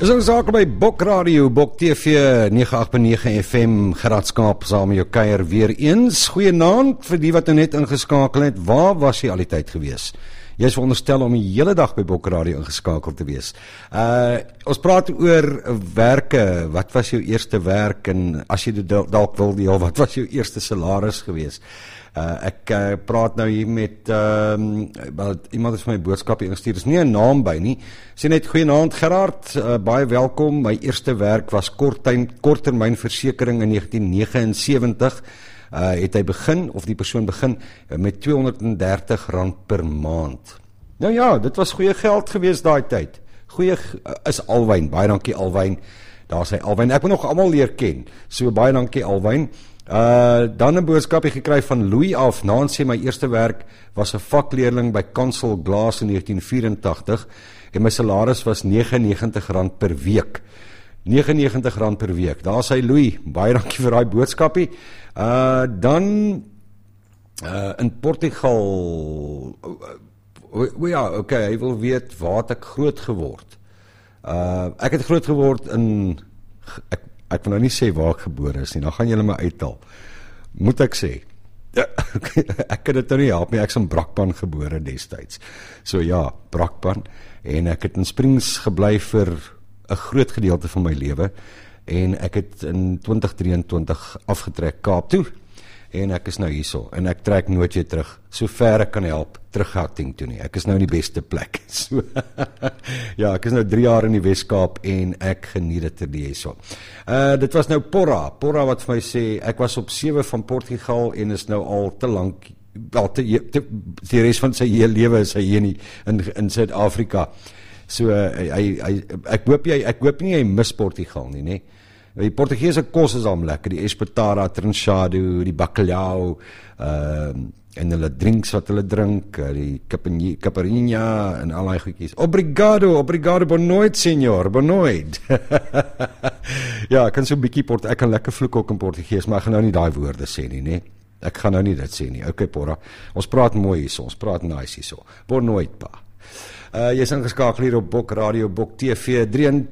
Is ons saak by Bok Radio, Bok TV 98.9 FM, Gerard Skaap saam met jou kuier weer eens. Goeienaand vir die wat nou net ingeskakel het. Waar was jy al die tyd gewees? Jy is veronderstel om die hele dag by Bok Radio ingeskakel te wees. Ons praat oor werke. Wat was jou eerste werk? En as jy dit dalk wil deel, wat was jou eerste salaris gewees? Ek praat nou hier met iemand het vir my boodskap ingestuur, is nie 'n naam by nie. Sê net goeienaand Gerard, baie welkom. My eerste werk was korttermynversekering in 1979. Het hy begin, of die persoon begin, met R230 per maand. Nou ja, dit was goeie geld gewees daai tyd. Goeie is Alwyn, baie dankie Alwyn. Daar sê Alwyn, ek moet nog almal leer ken. So baie dankie Alwyn. Dan 'n boodskapie gekry van Louis af. Naan sê my eerste werk was 'n vakleerling by Kansel Glas in 1984 en my salaris was R99 per week. R99 per week. Daar sê Louis, baie dankie vir daai boodskapie. Dan in Portugal, ja, okay, hy wil weet waar het ek groot geword. Ek het groot geword in, ek wil nou nie sê waar ek gebore is nie, dan gaan julle my uithaal. Moet ek sê? Ek kan dit nou nie help nie, ek is in Brakpan gebore destyds. So ja, Brakpan, en ek het in Springs gebly vir 'n groot gedeelte van my lewe, en ek het in 2023 afgetrek Kaap toe, en ek is nou hierso, en ek trek nooit weer terug, so ver ek kan help, terug Gauteng toe nie, ek is nou in die beste plek, so, ja, ek is nou 3 jaar in die Wes-Kaap, en ek geniet dit te die so. Dit was nou Porra wat vir my sê, ek was op 7 van Portugal, en is nou al te lank, wel, die rest van sy hele lewe is hy hier nie, in Suid-Afrika, so, ek hoop nie hy mis Portugal nie, nee. Die Portugese kos is al lekker, die espetada, tranchado, die bacalhau, en hulle drinks wat hulle drink, die caipirinha en al die goedjies. Obrigado, boa noite, senhor, boa noite. Ja, ek kan so 'n bietjie ek kan lekker vloek ook in Portugees, maar ek gaan nou nie daai woorde sê nie, nee. Ek gaan nou nie dit sê nie. Okay, Porra, ons praat mooi hierso, ons praat nice hierso. Boa noite, pa. Jy is ingeskakel hier op Bok Radio, Bok TV,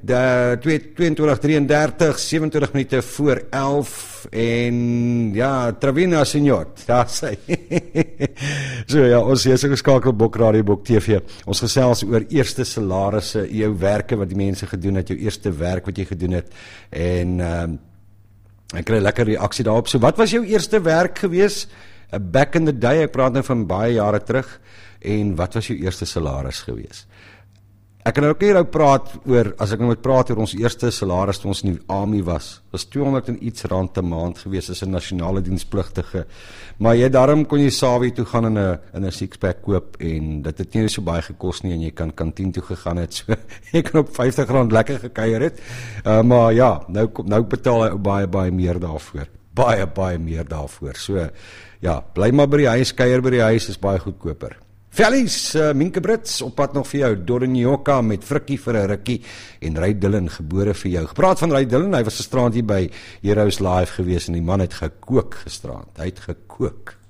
22:33, 27 minute voor 11, en ja, Travina, senyor, daar sê. So ja, ons is ingeskakel op Bok Radio, Bok TV, ons gesels oor eerste salarisse, jou werke wat die mense gedoen het, jou eerste werk wat jy gedoen het, en ek kry lekker reaksie daarop. So wat was jou eerste werk gewees, back in the day, ek praat nou van baie jare terug, en wat was jou eerste salaris gewees? Ek kan nou ook hier praat oor, as ek nou moet praat oor ons eerste salaris toe ons in die army was 200 en iets rand 'n maand gewees as 'n nasionale dienspligtige, maar daarom kon jy sawie toe gaan in 'n six-pack koop, en dit het nie so baie gekos nie, en jy kan kantien toe gegaan het, so jy kan op R50 lekker gekuier het, maar ja, nou betaal hy baie meer daarvoor, baie meer daarvoor, so ja, bly maar by die huis, kuier by die huis is baie goedkoper. Vellies, Minke Brits, op pad nog vir jou, Dorinjoka met Frikkie vir 'n rukkie, en Ray Dillon, gebore vir jou. Gepraat van Ray Dillon, hy was gisterand hier by Heroes Live gewees, en die man het gekook gisterand, hy het gekook.